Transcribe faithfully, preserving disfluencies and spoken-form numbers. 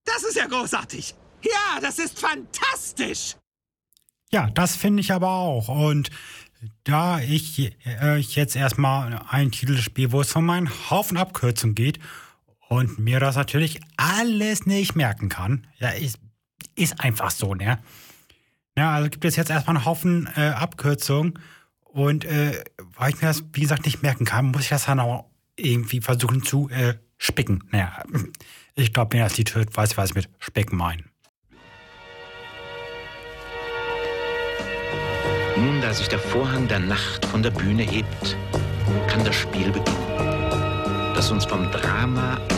Das ist ja großartig. Ja, das ist fantastisch. Ja, das finde ich aber auch. Und da ich äh, jetzt erstmal einen Titel spiele, wo es von meinen Haufen Abkürzungen geht und mir das natürlich alles nicht merken kann, ja, ist, ist einfach so, ne? Ja, also gibt es jetzt erstmal einen Haufen äh, Abkürzungen und äh, weil ich mir das, wie gesagt, nicht merken kann, muss ich das dann auch irgendwie versuchen zu äh, spicken. Naja, ich glaube, wenn das Lied hört, weiß ich, was ich mit Spicken meine. Nun, da sich der Vorhang der Nacht von der Bühne hebt, kann das Spiel beginnen, das uns vom Drama